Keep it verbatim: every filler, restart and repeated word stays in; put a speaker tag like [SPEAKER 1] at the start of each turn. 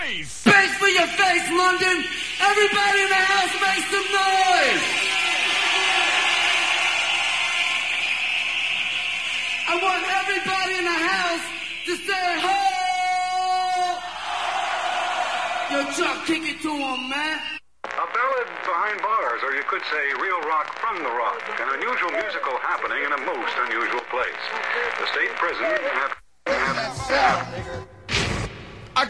[SPEAKER 1] Space for your face, London! Everybody in the house make some noise! I want everybody in the house to say, ho! Yo, Chuck, kick it to him, man.
[SPEAKER 2] A ballad behind bars, or you could say real rock from the rock. An unusual musical happening in a most unusual place. The state prison have... have, have